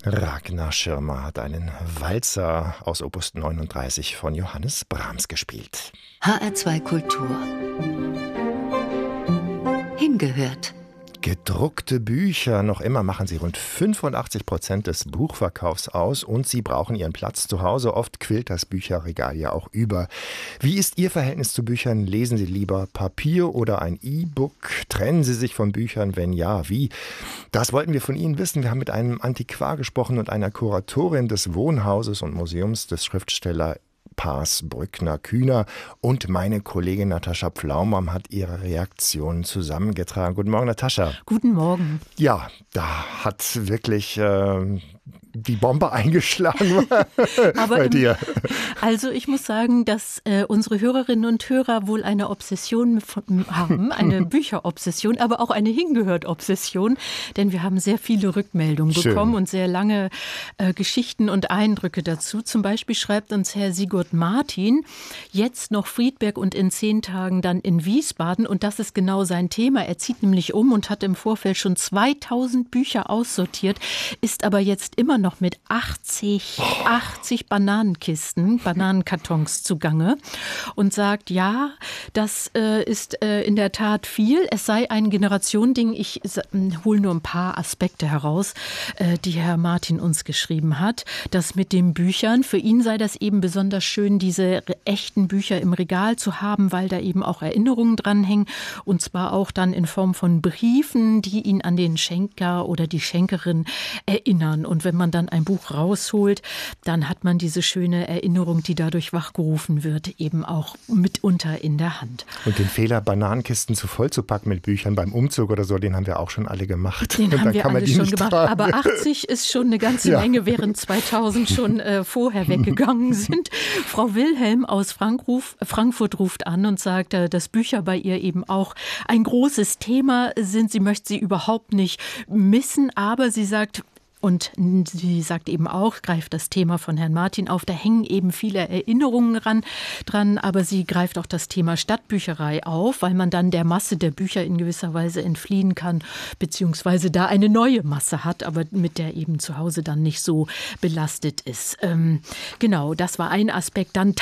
Ragnar Schirmer hat einen Walzer aus Opus 39 von Johannes Brahms gespielt. HR2 Kultur. Hingehört. Gedruckte Bücher, noch immer machen sie rund 85% des Buchverkaufs aus und sie brauchen ihren Platz zu Hause. Oft quillt das Bücherregal ja auch über. Wie ist Ihr Verhältnis zu Büchern? Lesen Sie lieber Papier oder ein E-Book? Trennen Sie sich von Büchern? Wenn ja, wie? Das wollten wir von Ihnen wissen. Wir haben mit einem Antiquar gesprochen und einer Kuratorin des Wohnhauses und Museums des Schriftstellers Brückner-Kühner, und meine Kollegin Natascha Pflaum hat ihre Reaktionen zusammengetragen. Guten Morgen, Natascha. Guten Morgen. Ja, da hat wirklich die Bombe eingeschlagen bei dir. Also ich muss sagen, dass unsere Hörerinnen und Hörer wohl eine Obsession haben, eine Bücherobsession, aber auch eine Hingehört-Obsession, denn wir haben sehr viele Rückmeldungen bekommen und sehr lange Geschichten und Eindrücke dazu. Zum Beispiel schreibt uns Herr Sigurd Martin, jetzt noch Friedberg und in 10 Tagen dann in Wiesbaden, und das ist genau sein Thema. Er zieht nämlich um und hat im Vorfeld schon 2000 Bücher aussortiert, ist aber jetzt immer noch mit 80 Bananenkartons zugange und sagt, ja, das ist in der Tat viel. Es sei ein Generationending. Ich hole nur ein paar Aspekte heraus, die Herr Martin uns geschrieben hat. Das mit den Büchern, für ihn sei das eben besonders schön, diese echten Bücher im Regal zu haben, weil da eben auch Erinnerungen dranhängen, und zwar auch dann in Form von Briefen, die ihn an den Schenker oder die Schenkerin erinnern. Und wenn man dann ein Buch rausholt, dann hat man diese schöne Erinnerung, die dadurch wachgerufen wird, eben auch mitunter in der Hand. Und den Fehler, Bananenkisten zu voll zu packen mit Büchern beim Umzug oder so, den haben wir auch schon alle gemacht. Den haben wir alle schon gemacht, aber 80 ist schon eine ganze Menge, während 2000 schon vorher weggegangen sind. Frau Wilhelm aus Frankfurt ruft an und sagt, dass Bücher bei ihr eben auch ein großes Thema sind. Sie möchte sie überhaupt nicht missen, aber sie sagt, und sie sagt eben auch, greift das Thema von Herrn Martin auf, da hängen eben viele Erinnerungen dran, aber sie greift auch das Thema Stadtbücherei auf, weil man dann der Masse der Bücher in gewisser Weise entfliehen kann, beziehungsweise da eine neue Masse hat, aber mit der eben zu Hause dann nicht so belastet ist. Genau, das war ein Aspekt. Dann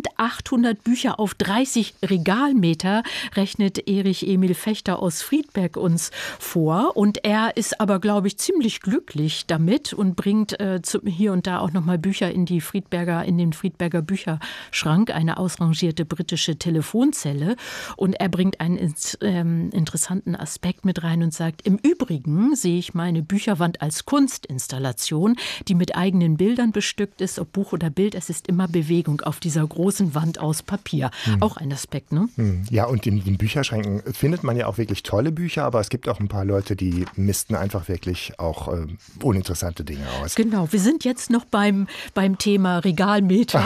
1800 Bücher auf 30 Regalmeter rechnet Erich Emil Fechter aus Friedberg uns vor, und er ist aber, glaube ich, ziemlich glücklich damit und bringt hier und da auch nochmal Bücher in den Friedberger Bücherschrank, eine ausrangierte britische Telefonzelle. Und er bringt einen interessanten Aspekt mit rein und sagt, im Übrigen sehe ich meine Bücherwand als Kunstinstallation, die mit eigenen Bildern bestückt ist, ob Buch oder Bild, es ist immer Bewegung auf dieser großen Wand aus Papier. Auch ein Aspekt, ne? Ja, und in den Bücherschränken findet man ja auch wirklich tolle Bücher, aber es gibt auch ein paar Leute, die misten einfach wirklich auch uninteressante Dinge aus. Genau, wir sind jetzt noch beim Thema Regalmeter.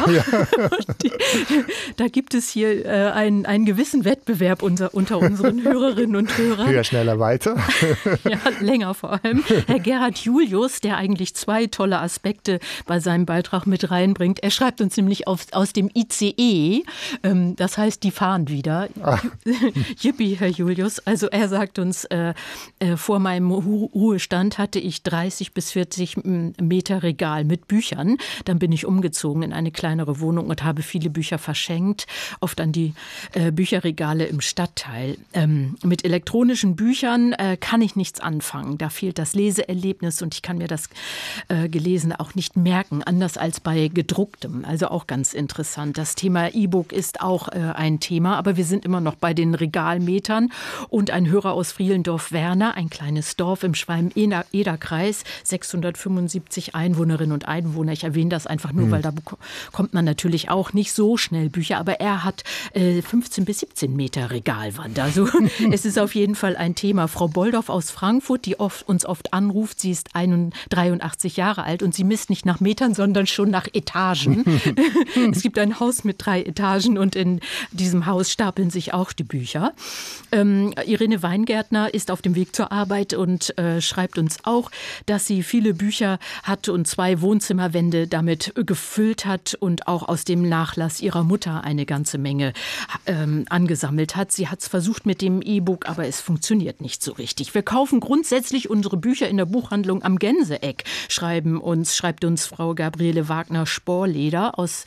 Da gibt es hier einen gewissen Wettbewerb unter unseren Hörerinnen und Hörern. Höher, schneller, weiter. Ja, länger vor allem. Herr Gerhard Julius, der eigentlich 2 tolle Aspekte bei seinem Beitrag mit reinbringt. Er schreibt uns nämlich aus dem ICE, das heißt, die fahren wieder. Yippie, Herr Julius. Also er sagt uns, vor meinem Ruhestand hatte ich 30 bis 40 Meter Regal mit Büchern. Dann bin ich umgezogen in eine kleinere Wohnung und habe viele Bücher verschenkt, oft an die Bücherregale im Stadtteil. Mit elektronischen Büchern kann ich nichts anfangen. Da fehlt das Leseerlebnis und ich kann mir das Gelesene auch nicht merken, anders als bei gedrucktem. Also auch ganz interessant. Das Thema E-Book ist auch ein Thema, aber wir sind immer noch bei den Regalmetern. Und ein Hörer aus Frielendorf-Werner, ein kleines Dorf im Schwalm-Eder-Kreis, 675 Einwohnerinnen und Einwohner. Ich erwähne das einfach nur, weil da bekommt man natürlich auch nicht so schnell Bücher, aber er hat 15 bis 17 Meter Regalwand. Also es ist auf jeden Fall ein Thema. Frau Boldorf aus Frankfurt, die uns oft anruft, sie ist 83 Jahre alt und sie misst nicht nach Metern, sondern schon nach Etagen. Es gibt ein Haus mit 3 Etagen und in diesem Haus stapeln sich auch die Bücher. Irene Weingärtner ist auf dem Weg zur Arbeit und schreibt uns auch, dass sie die viele Bücher hat und 2 Wohnzimmerwände damit gefüllt hat und auch aus dem Nachlass ihrer Mutter eine ganze Menge angesammelt hat. Sie hat es versucht mit dem E-Book, aber es funktioniert nicht so richtig. Wir kaufen grundsätzlich unsere Bücher in der Buchhandlung am Gänseeck, schreibt uns Frau Gabriele Wagner-Sporleder aus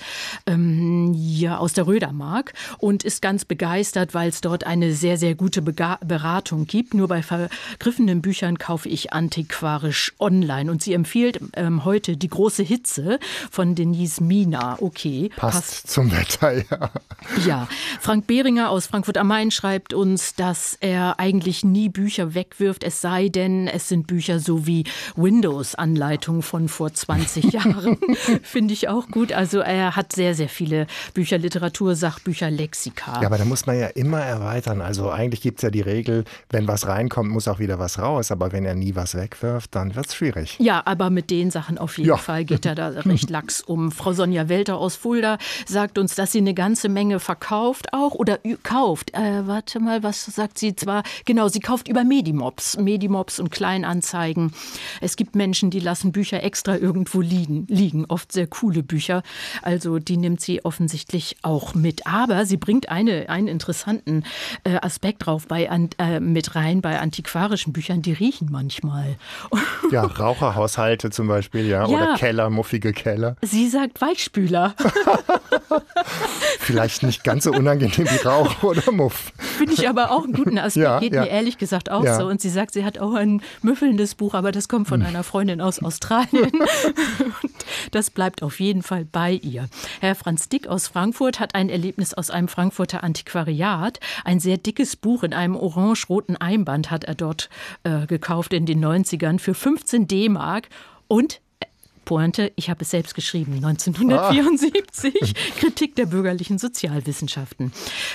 der Rödermark und ist ganz begeistert, weil es dort eine sehr, sehr gute Beratung gibt. Nur bei vergriffenen Büchern kaufe ich antiquarisch online. Und sie empfiehlt heute Die große Hitze von Denise Mina. Okay. Passt zum Wetter, ja. Ja, Frank Behringer aus Frankfurt am Main schreibt uns, dass er eigentlich nie Bücher wegwirft, es sei denn, es sind Bücher so wie Windows-Anleitungen von vor 20 Jahren. Finde ich auch gut. Also er hat sehr, sehr viele Bücher, Literatur, Sachbücher, Lexika. Ja, aber da muss man ja immer erweitern. Also eigentlich gibt es ja die Regel, wenn was reinkommt, muss auch wieder was raus. Aber wenn er nie was wegwirft, dann wird es schwierig. Ja, aber mit den Sachen auf jeden Fall geht er da recht lax um. Frau Sonja Welter aus Fulda sagt uns, dass sie eine ganze Menge verkauft auch oder kauft. Warte mal, was sagt sie? Sie kauft über Medimobs und Kleinanzeigen. Es gibt Menschen, die lassen Bücher extra irgendwo liegen, oft sehr coole Bücher. Also die nimmt sie offensichtlich auch mit. Aber sie bringt einen interessanten Aspekt mit rein bei antiquarischen Büchern, die riechen manchmal. Ja, Raucherhaushalte zum Beispiel, ja. Oder Keller, muffige Keller. Sie sagt Weichspüler. Vielleicht nicht ganz so unangenehm wie Rauch oder Muff. Finde ich aber auch einen guten Aspekt. Geht mir ehrlich gesagt auch so. Und sie sagt, sie hat auch ein müffelndes Buch, aber das kommt von einer Freundin aus Australien. Und das bleibt auf jeden Fall bei ihr. Herr Franz Dick aus Frankfurt hat ein Erlebnis aus einem Frankfurter Antiquariat. Ein sehr dickes Buch in einem orange-roten Einband hat er dort gekauft in den 90ern für 15 D-Mark und Pointe, ich habe es selbst geschrieben, 1974, Kritik der bürgerlichen Sozialwissenschaften.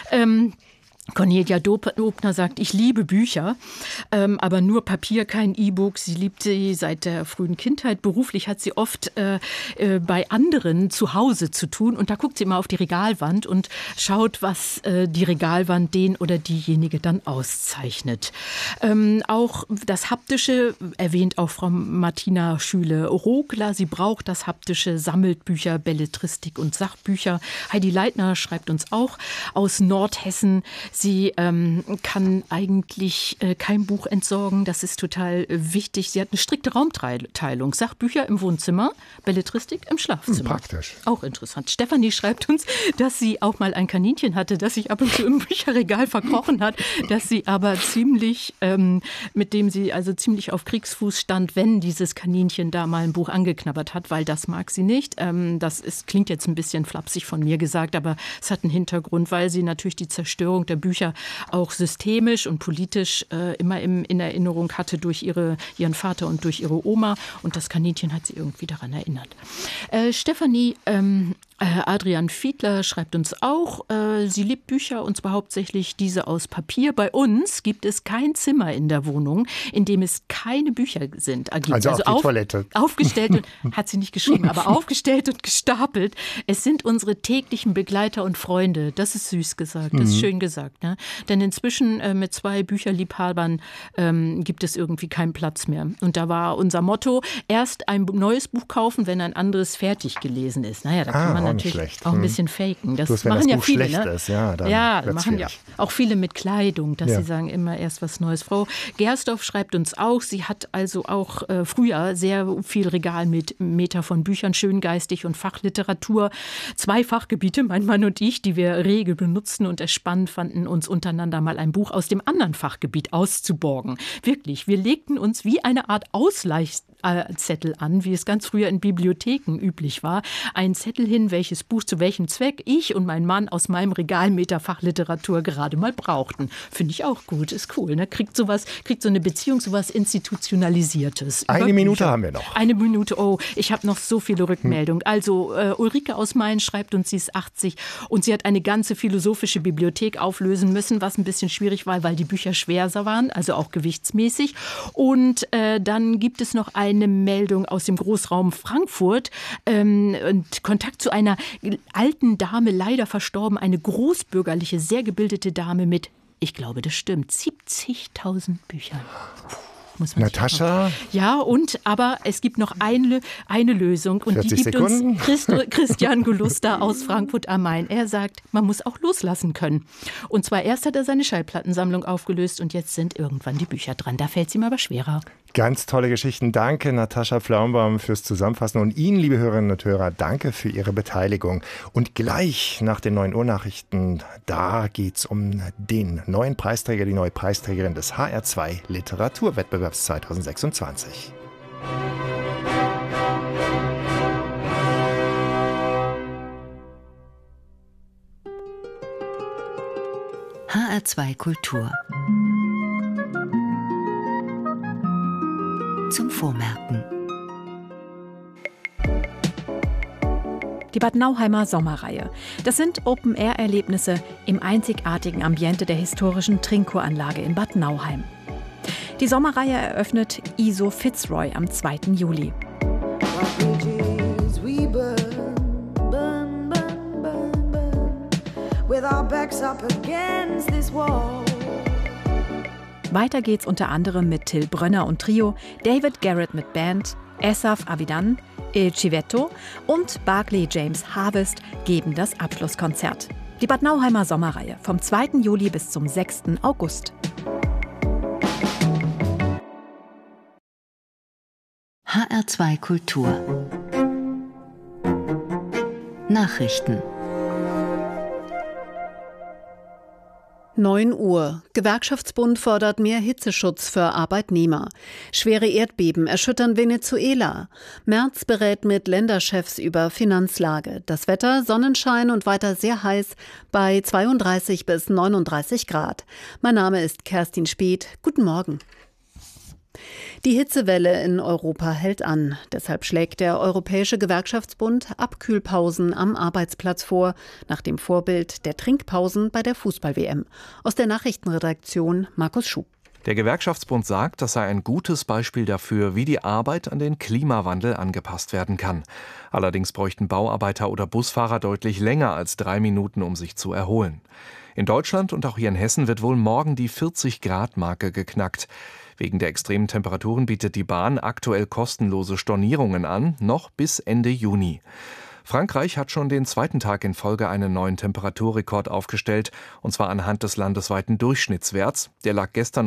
Cornelia Dobner sagt, ich liebe Bücher, aber nur Papier, kein E-Book. Sie liebt sie seit der frühen Kindheit. Beruflich hat sie oft bei anderen zu Hause zu tun. Und da guckt sie immer auf die Regalwand und schaut, was die Regalwand den oder diejenige dann auszeichnet. Auch das Haptische erwähnt auch Frau Martina Schüle-Rogler. Sie braucht das Haptische, sammelt Bücher, Belletristik und Sachbücher. Heidi Leitner schreibt uns auch aus Nordhessen. Sie kann eigentlich kein Buch entsorgen. Das ist total wichtig. Sie hat eine strikte Raumteilung. Sachbücher im Wohnzimmer, Belletristik im Schlafzimmer. Praktisch. Auch interessant. Stefanie schreibt uns, dass sie auch mal ein Kaninchen hatte, das sich ab und zu im Bücherregal verkrochen hat, dass sie aber mit dem sie also ziemlich auf Kriegsfuß stand, wenn dieses Kaninchen da mal ein Buch angeknabbert hat, weil das mag sie nicht. Klingt jetzt ein bisschen flapsig von mir gesagt, aber es hat einen Hintergrund, weil sie natürlich die Zerstörung der Bücher auch systemisch und politisch immer in Erinnerung hatte durch ihren Vater und durch ihre Oma. Und das Kaninchen hat sie irgendwie daran erinnert. Stefanie Adrian Fiedler schreibt uns auch, sie liebt Bücher und zwar hauptsächlich diese aus Papier. Bei uns gibt es kein Zimmer in der Wohnung, in dem es keine Bücher sind. Also auf die Toilette. Aufgestellt, hat sie nicht geschrieben, aber aufgestellt und gestapelt. Es sind unsere täglichen Begleiter und Freunde. Das ist süß gesagt, das ist schön gesagt. Ne? Denn inzwischen mit 2 Bücherliebhabern gibt es irgendwie keinen Platz mehr. Und da war unser Motto, erst ein neues Buch kaufen, wenn ein anderes fertig gelesen ist. Naja, da kann man natürlich auch ein bisschen faken. Das machen ja viele. Ist, dann machen ja auch viele mit Kleidung, dass sie sagen, immer erst was Neues. Frau Gersdorf schreibt uns auch, sie hat also auch früher sehr viel Regalmeter von Büchern, schöngeistig und Fachliteratur. 2 Fachgebiete, mein Mann und ich, die wir rege benutzten und es spannend fanden, uns untereinander mal ein Buch aus dem anderen Fachgebiet auszuborgen. Wirklich, wir legten uns wie eine Art Ausleihzettel an, wie es ganz früher in Bibliotheken üblich war. Ein Zettel hin, welches Buch zu welchem Zweck ich und mein Mann aus meinem Regalmeter Fachliteratur gerade mal brauchten. Finde ich auch gut, ist cool. Ne? Kriegt so eine Beziehung, sowas Institutionalisiertes. Eine Minute haben wir noch. Eine Minute, ich habe noch so viele Rückmeldungen. Also Ulrike aus Main schreibt uns, sie ist 80 und sie hat eine ganze philosophische Bibliothek auflösen müssen, was ein bisschen schwierig war, weil die Bücher schwer waren, also auch gewichtsmäßig. Und dann gibt es noch eine Meldung aus dem Großraum Frankfurt und Kontakt zu einer alten Dame, leider verstorben, eine großbürgerliche, sehr gebildete Dame mit, ich glaube, das stimmt, 70.000 Büchern. muss man Natascha? Ja, aber es gibt noch eine Lösung und die gibt Sekunden. uns Christian Guluster aus Frankfurt am Main. Er sagt, man muss auch loslassen können. Und zwar erst hat er seine Schallplattensammlung aufgelöst und jetzt sind irgendwann die Bücher dran. Da fällt es ihm aber schwerer. Ganz tolle Geschichten. Danke, Natascha Pflaumbaum, fürs Zusammenfassen. Und Ihnen, liebe Hörerinnen und Hörer, danke für Ihre Beteiligung. Und gleich nach den 9 Uhr Nachrichten, da geht es um den neuen Preisträger, die neue Preisträgerin des HR2 Literaturwettbewerbs 2026. HR2 Kultur. Zum Vormerken. Die Bad Nauheimer Sommerreihe. Das sind Open-Air-Erlebnisse im einzigartigen Ambiente der historischen Trinkuranlage in Bad Nauheim. Die Sommerreihe eröffnet Iso Fitzroy am 2. Juli. Weiter geht's unter anderem mit Till Brönner und Trio, David Garrett mit Band, Esaf Avidan, Il Civetto und Barclay James Harvest geben das Abschlusskonzert. Die Bad Nauheimer Sommerreihe vom 2. Juli bis zum 6. August. HR2 Kultur. Nachrichten. 9 Uhr. Gewerkschaftsbund fordert mehr Hitzeschutz für Arbeitnehmer. Schwere Erdbeben erschüttern Venezuela. Merz berät mit Länderchefs über Finanzlage. Das Wetter, Sonnenschein und weiter sehr heiß bei 32 bis 39 Grad. Mein Name ist Kerstin Speth. Guten Morgen. Die Hitzewelle in Europa hält an. Deshalb schlägt der Europäische Gewerkschaftsbund Abkühlpausen am Arbeitsplatz vor, nach dem Vorbild der Trinkpausen bei der Fußball-WM. Aus der Nachrichtenredaktion Markus Schub. Der Gewerkschaftsbund sagt, das sei ein gutes Beispiel dafür, wie die Arbeit an den Klimawandel angepasst werden kann. Allerdings bräuchten Bauarbeiter oder Busfahrer deutlich länger als 3 Minuten, um sich zu erholen. In Deutschland und auch hier in Hessen wird wohl morgen die 40-Grad-Marke geknackt. Wegen der extremen Temperaturen bietet die Bahn aktuell kostenlose Stornierungen an, noch bis Ende Juni. Frankreich hat schon den 2. Tag in Folge einen neuen Temperaturrekord aufgestellt, und zwar anhand des landesweiten Durchschnittswerts. Der lag gestern